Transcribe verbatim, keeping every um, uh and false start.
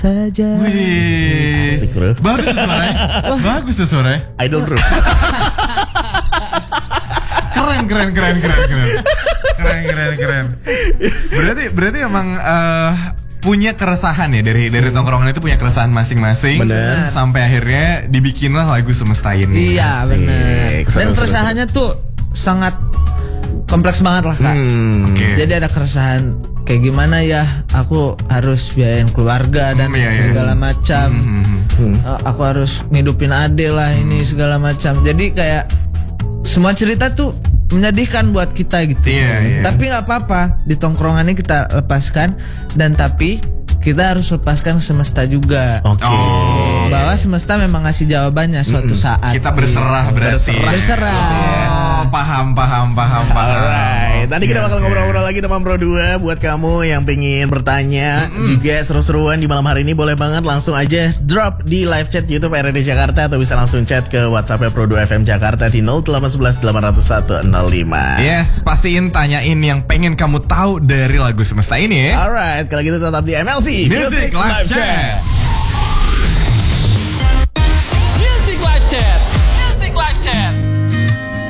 saja. Wih, asik bro. bagus tuh suaranya. Bagus tuh suaranya. Idol bro. Keren, keren, keren, keren, keren, keren, keren, keren. Berarti, berarti emang uh, punya keresahan ya dari dari tongkrongan itu punya keresahan masing-masing. Bener. Sampai akhirnya dibikinlah lagu Semesta ini. Iya Asik. benar. Seru, Dan seru, keresahannya tuh sangat kompleks banget lah kak. Hmm. Oke. Jadi ada keresahan kayak gimana ya, aku harus biayain keluarga dan Hmm, iya, iya. segala macam. Hmm. Hmm. Uh, aku harus ngidupin ade lah ini segala macam. Jadi kayak semua cerita tuh menyedihkan buat kita gitu. Iya, iya. Tapi nggak apa-apa, di tongkrongan ini kita lepaskan, dan tapi kita harus lepaskan semesta juga. Oke. Oh. Bahwa semesta memang ngasih jawabannya suatu saat. Kita berserah berarti. Berserah. Oh, paham, paham, paham, paham. Alright, nanti kita bakal Oke. ngobrol-ngobrol lagi teman Pro dua. Buat kamu yang pengen bertanya juga seru-seruan di malam hari ini, boleh banget langsung aja drop di live chat YouTube R R D Jakarta, atau bisa langsung chat ke WhatsApp Pro dua F M Jakarta di nol delapan satu satu delapan nol satu nol lima. Yes, pastiin tanyain yang pengen kamu tahu dari lagu Semesta ini ya. Alright, kalau gitu tetap di M L C Music Live Chat.